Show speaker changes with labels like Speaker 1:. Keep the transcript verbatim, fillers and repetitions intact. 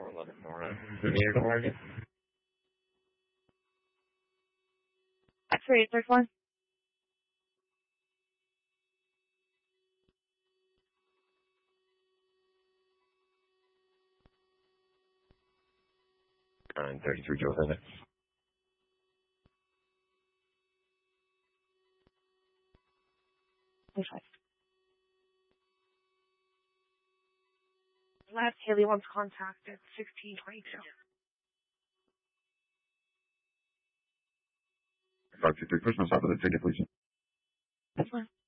Speaker 1: four eleven Nora. Meter target.
Speaker 2: X-ray, third one.
Speaker 1: nine thirty-three, Joe Hendricks.
Speaker 2: twenty-five. Last Haley wants contact at sixteen twenty-two.
Speaker 3: five two three, push no stop with the ticket, please.
Speaker 2: That's fine.